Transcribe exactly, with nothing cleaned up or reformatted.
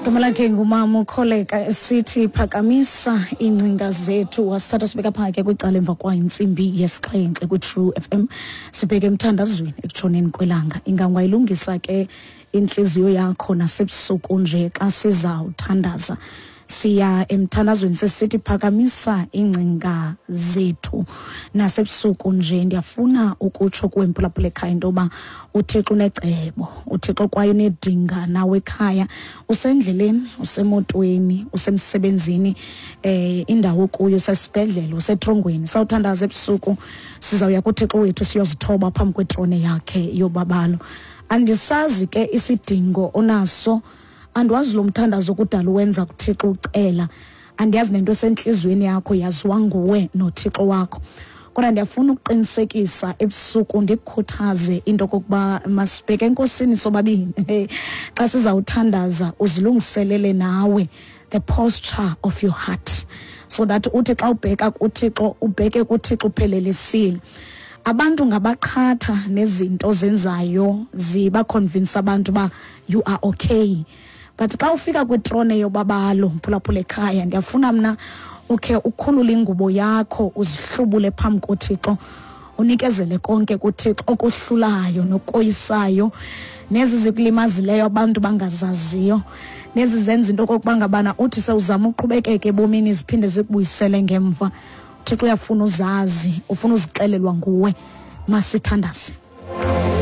Kamalake ngumama ukholeka esithi phakamisa ingcinga zethu wasithatha sibeka phake kwicala emva kwa intsimbi yesixhenxe ku True F M sibheke emthandazweni ekutshoneni kwelanga ingangwayilungisa ke inhliziyo yakho nasebusuku nje xa sizawuthandaza siya emthandazweni sesithi phakamisa ingcinga zethu nasebusuku nje ndiyafuna ukutsho kuwempulaphula ekhaya into yoba uThixo unecebo uThixo kwaye unedinga nawe ekhaya usendleleni usemotweni usemsebenzini eh indawo kuyo sesibhedlele usetrongweni sawuthandaza ebusuku sizawuya kuThixo wethu siyozithoba phambi kwetrone yakhe yobabalo andisazi ke isidingo onaso andwazi lo mthandazo kudala uwenza kuThixo ucela andiyazi nento esenhlizweni yakho yaziwa nguwe noThixo wakho kodwa ndiyafuna ukuqinisekisa ebusuku ndikukhuthaze into kokuba masibheke enkosini sobabini xa sizawuthandaza uzilungiselele nawe the posture of your heart so that uthi xa ubheka kuThixo ubheke kuThixo uphelelesile abantu ngabaqhatha nezinto zenzayo ziba convince abantu ba you are okay but xa ufika kwitrone yobabalo mphulaphula ekhaya ndiyafuna mina okay ukhulula ingubo yakho uzihlubule phambi koThixo unikezele konke kuThixo okuhlulayo nokoyisayo nezi zikulimazileyo abantu bangazaziyo nezi zenza into kokuba ngabana uthi sewuzama uqhubekeke ebomini ziphinde zikubuyisele ngemva uThixo uyafuna uzazi ufuna uzixelelwa nguwe masithandaze.